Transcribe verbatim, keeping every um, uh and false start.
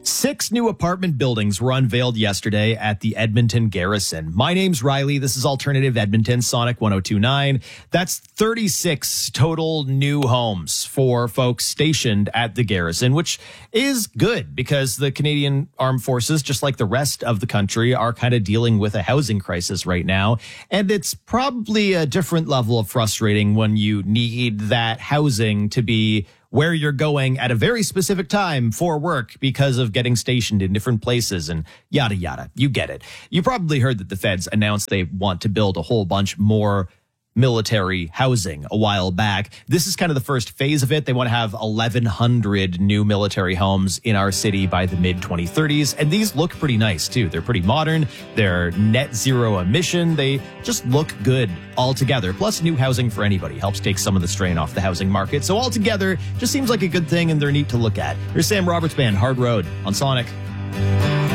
Six new apartment buildings were unveiled yesterday at the Edmonton Garrison. My name's Riley. This is Alternative Edmonton, Sonic one oh two point nine. That's thirty-six total new homes for folks stationed at the Garrison, which is good because the Canadian Armed Forces, just like the rest of the country, are kind of dealing with a housing crisis right now. And it's probably a different level of frustrating when you need that housing to be where you're going at a very specific time for work because of getting stationed in different places and yada, yada. You get it. You probably heard that the feds announced they want to build a whole bunch more military housing a while back. This is kind of the first phase of it. They want to have eleven hundred new military homes in our city by the mid twenty thirties. And these look pretty nice too. They're pretty modern. They're net zero emission. They just look good altogether. Plus new housing for anybody helps take some of the strain off the housing market. So altogether just seems like a good thing and they're neat to look at. Here's Sam Roberts Band, Hard Road on Sonic.